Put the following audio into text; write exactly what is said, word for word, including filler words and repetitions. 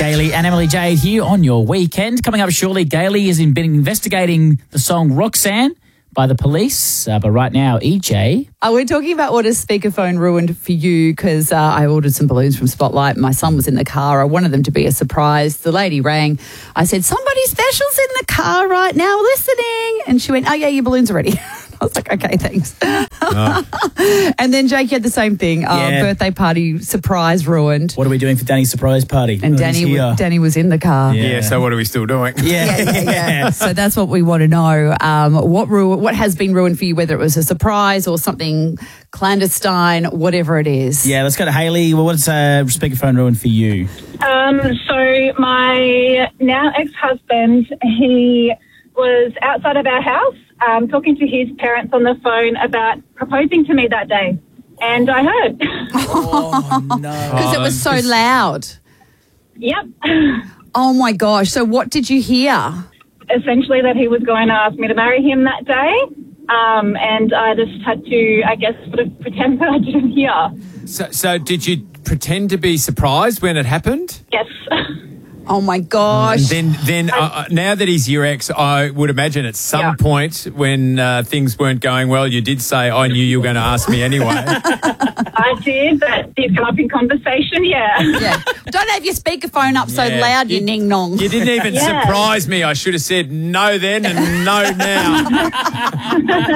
Gailey and Emily Jade here on your weekend. Coming up shortly, Gailey has been investigating the song Roxanne by The Police. Uh, but right now, E J. Uh, we're talking about what a speakerphone ruined for you because uh, I ordered some balloons from Spotlight. My son was in the car. I wanted them to be a surprise. The lady rang. I said, somebody special's in the car right now listening. And she went, oh, yeah, your balloons are ready. I was like, okay, thanks. Oh. And then Jake had the same thing. Uh, Yeah. Birthday party surprise ruined. What are we doing for Danny's surprise party? And Oh, Danny, he's w- here. Danny was in the car. Yeah. Yeah, so what are we still doing? Yeah. Yeah, yeah, yeah. So that's what we want to know. Um, what ru- what has been ruined for you, whether it was a surprise or something clandestine, whatever it is. Yeah, let's go to Hayley. Well, what's uh, speakerphone ruin for you? Um, so my now ex-husband, he was outside of our house um, talking to his parents on the phone about proposing to me that day. And I heard. Oh, no. Because it was so Um, 'cause- loud. Yep. Oh, my gosh. So what did you hear? Essentially that he was going to ask me to marry him that day. Um, and I just had to, I guess, sort of pretend that I didn't hear. So, so did you pretend to be surprised when it happened? Yes. Oh, my gosh. Then, then uh, uh, now that he's your ex, I would imagine at some Yeah. point when uh, things weren't going well, you did say, I knew you were going to ask me anyway. I did. That did come up in conversation, yeah. Yeah. Don't have your speakerphone up so Yeah. loud, you, You- ning nong. You didn't even Yeah. surprise me. I should have said no then and no now.